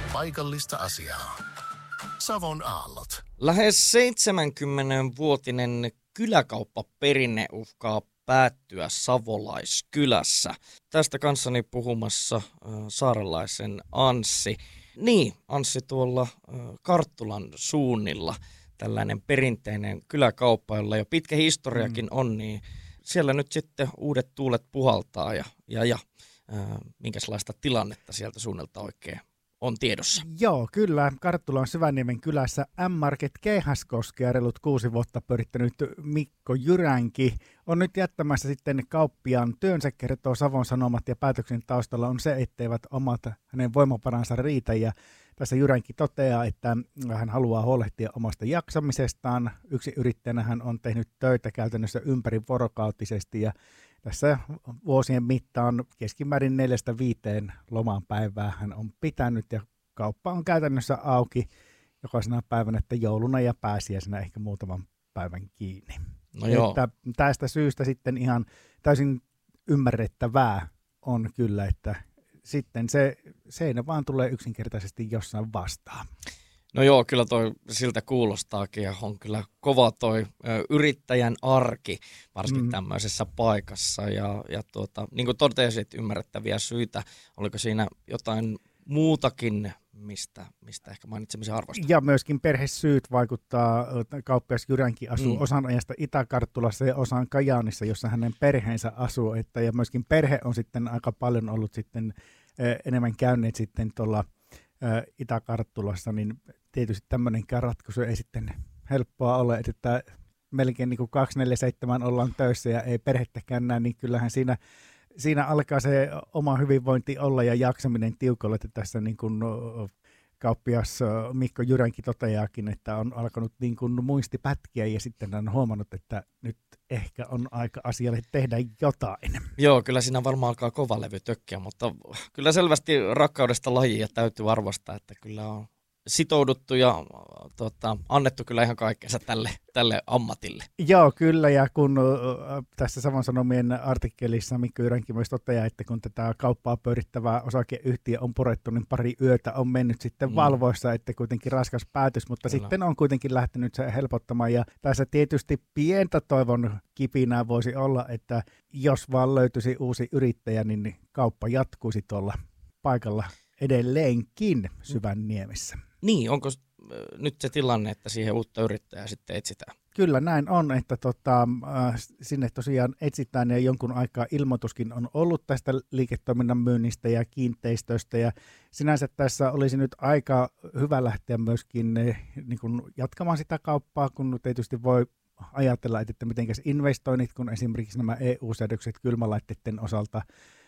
paikallista asiaa. Savon aallot. Lähes 70-vuotinen kyläkauppaperinne uhkaa päättyä Savolaiskylässä. Tästä kanssani puhumassa saarelaisen Anssi. Niin, Anssi tuolla Karttulan suunnilla. Tällainen perinteinen kyläkauppa, jolla jo pitkä historiakin on, niin siellä nyt sitten uudet tuulet puhaltaa ja minkälaista tilannetta sieltä suunnalta oikein on tiedossa. Joo, kyllä. Karttula on Syväniemen kylässä M-Market Keihäskoskea reilut 6 vuotta pyörittänyt Mikko Jyränki on nyt jättämässä sitten kauppiaan työnsä, kertoo Savon Sanomat, ja päätöksen taustalla on se, etteivät omat hänen voimavaransa riitä, ja tässä Jyränki toteaa, että hän haluaa huolehtia omasta jaksamisestaan. Yksi yrittäjänä hän on tehnyt töitä käytännössä ympärivuorokautisesti, ja tässä vuosien mittaan keskimäärin 4-5 loman päivää hän on pitänyt, ja kauppa on käytännössä auki jokaisena päivänä, että jouluna ja pääsiäisenä ehkä muutaman päivän kiinni. No joo. Että tästä syystä sitten ihan täysin ymmärrettävää on kyllä, että sitten se seinä vaan tulee yksinkertaisesti jossain vastaan. No joo, kyllä toi siltä kuulostaakin ja on kyllä kova toi yrittäjän arki, varsinkin tämmöisessä paikassa. Ja niin kuin totesit, ymmärrettäviä syitä. Oliko siinä jotain muutakin, mistä ehkä mainitsemisen arvosta? Ja myöskin perhesyyt vaikuttaa. Kauppias Jyränki asuu osan ajasta Itä-Karttulassa ja osan Kajaanissa, jossa hänen perheensä asuu. Ja myöskin perhe on sitten aika paljon ollut sitten enemmän käyneet sitten tuolla Itä-Karttulassa, niin tietysti tämmöinenkään ratkaisu ei sitten helppoa ole, että melkein niin kuin 24/7 ollaan töissä ja ei perhettäkään näin, niin kyllähän siinä alkaa se oma hyvinvointi olla ja jaksaminen tiukalla, että tässä niin kuin kauppias Mikko Jyränki toteaakin, että on alkanut niin kuin muisti pätkiä ja sitten on huomannut, että nyt ehkä on aika asialle tehdä jotain. Joo, kyllä siinä varmaan alkaa kova levy tökkiä, mutta kyllä selvästi rakkaudesta lajia täytyy arvostaa, että kyllä on sitouduttu ja annettu kyllä ihan kaikkensa tälle ammatille. Joo, kyllä, ja kun tässä Savon Sanomien artikkelissa Mikko Jyränki myös toteaa, että kun tätä kauppaa pyörittävää osakeyhtiö on purettu, niin pari yötä on mennyt sitten valvoissa, että kuitenkin raskas päätös, mutta kyllä. Sitten on kuitenkin lähtenyt se helpottamaan, ja tässä tietysti pientä toivon kipinää voisi olla, että jos vaan löytyisi uusi yrittäjä, niin kauppa jatkuisi tuolla paikalla edelleenkin Syvänniemessä. Niin, onko nyt se tilanne, että siihen uutta yrittäjää sitten etsitään? Kyllä näin on, että sinne tosiaan etsitään ja jonkun aikaa ilmoituskin on ollut tästä liiketoiminnan myynnistä ja kiinteistöstä, ja sinänsä tässä olisi nyt aika hyvä lähteä myöskin niin kuin jatkamaan sitä kauppaa, kun tietysti voi ajatella, että mitenkäs investoinnit, kun esimerkiksi nämä EU-säädökset kylmälaitteiden osalta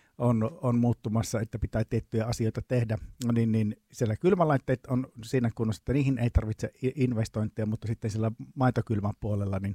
on muuttumassa, että pitää tiettyjä asioita tehdä, niin siellä kylmälaitteet on siinä kunnossa, että niihin ei tarvitse investointeja, mutta sitten siellä maitokylmän puolella niin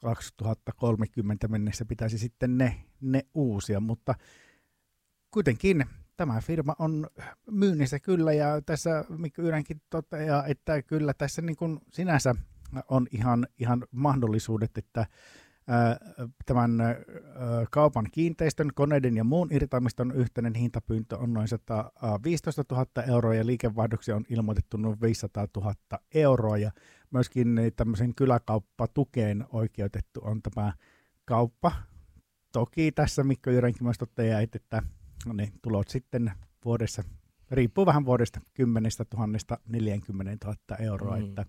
2030 mennessä pitäisi sitten ne uusia, mutta kuitenkin tämä firma on myynnissä kyllä, ja tässä Mikko Jyränki toteaa, että kyllä tässä niin kuin sinänsä on ihan mahdollisuudet, että tämän kaupan kiinteistön, koneiden ja muun irtaimiston yhteinen hintapyyntö on noin 115 000 euroa ja liikevaihdoksi on ilmoitettu noin 500 000 euroa, ja myöskin tämmöisen kyläkauppatukeen oikeutettu on tämä kauppa. Toki tässä Mikko Jyränki myös toteaa, että ne tulot sitten vuodessa, riippuu vähän vuodesta, 10 000 40 000 euroa, että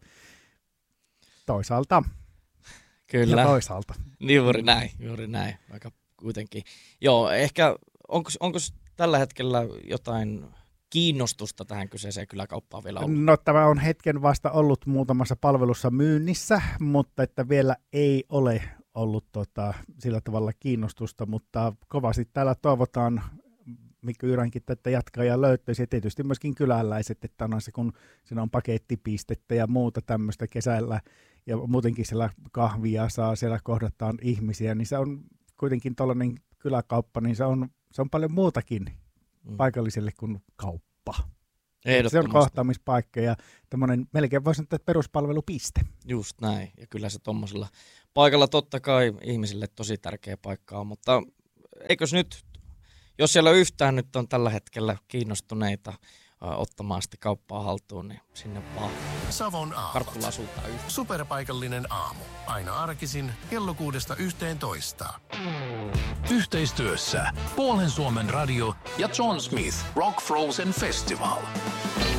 toisaalta kyllä. Ja toisaalta. Juuri näin, vaikka kuitenkin. Joo, ehkä onko tällä hetkellä jotain kiinnostusta tähän kyseiseen kyläkauppaan vielä ollut? No, tämä on hetken vasta ollut muutamassa palvelussa myynnissä, mutta että vielä ei ole ollut sillä tavalla kiinnostusta, mutta kovasti täällä toivotaan Mikko Jyränkin, että jatkaa ja löytäisi, ja tietysti myöskin kyläläiset, että on se, kun siinä on pakettipistettä ja muuta tämmöistä kesällä, ja muutenkin siellä kahvia saa, siellä kohdataan ihmisiä, niin se on kuitenkin tällainen kyläkauppa, niin se on paljon muutakin paikalliselle kuin kauppa. Se on kohtaamispaikka ja tämmöinen melkein voisi sanoa, että peruspalvelupiste. Just näin, ja kyllä se tuommoisella paikalla totta kai ihmisille tosi tärkeä paikka on, mutta eikös nyt, jos siellä yhtään nyt on tällä hetkellä kiinnostuneita ottamaan sitä kauppaa haltuun, niin sinne vaan Savon aallot. Karttula suuntaan yhteen. Superpaikallinen aamu. Aina arkisin kello 6–11. Yhteistyössä Puolen Suomen radio ja John Smith Rock Frozen Festival.